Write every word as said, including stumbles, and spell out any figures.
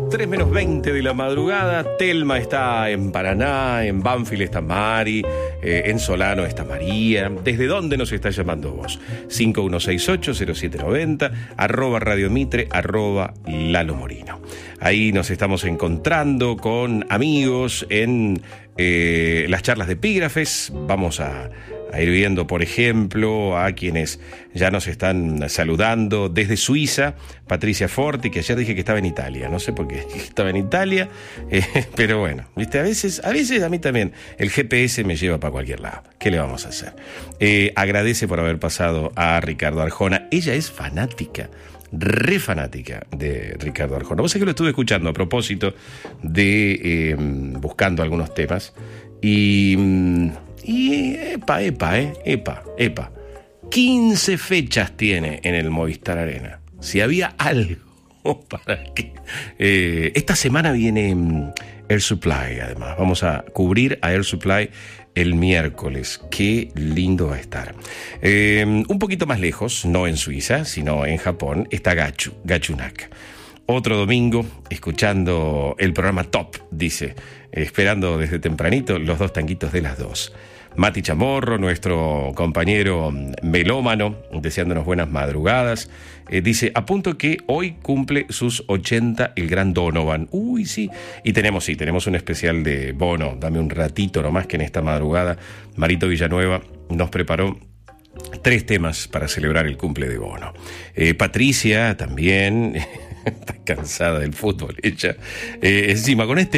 tres menos veinte de la madrugada. Telma está en Paraná, en Banfield está Mari, eh, en Solano está María. ¿Desde dónde nos está llamando vos? cinco uno seis ocho cero siete nueve cero, arroba Radio Mitre, arroba Lalo Morino. Ahí nos estamos encontrando con amigos en eh, las charlas de epígrafes. Vamos a... a ir viendo, por ejemplo, a quienes ya nos están saludando desde Suiza, Patricia Forti, que ayer dije que estaba en Italia, no sé por qué estaba en Italia, eh, pero bueno, viste, a veces, a veces a mí también el G P S me lleva para cualquier lado. ¿Qué le vamos a hacer? Eh, agradece por haber pasado a Ricardo Arjona. Ella es fanática, re fanática de Ricardo Arjona. Vos sabés que lo estuve escuchando a propósito de eh, buscando algunos temas y... Y epa, epa, eh, epa, epa. quince fechas tiene en el Movistar Arena. Si había algo para que... Eh, esta semana viene um, Air Supply, además. Vamos a cubrir a Air Supply el miércoles. Qué lindo va a estar. Eh, un poquito más lejos, no en Suiza, sino en Japón, está Gachu, Gachunak. Otro domingo, escuchando el programa Top, dice, esperando desde tempranito los dos tanguitos de las dos. Mati Chamorro, nuestro compañero melómano, deseándonos buenas madrugadas, eh, dice, apunto que hoy cumple sus ochenta el gran Donovan. Uy, sí. Y tenemos, sí, tenemos un especial de Bono. Dame un ratito nomás que en esta madrugada Marito Villanueva nos preparó tres temas para celebrar el cumple de Bono. Eh, Patricia también... Está cansada del fútbol ella. Eh, encima, con este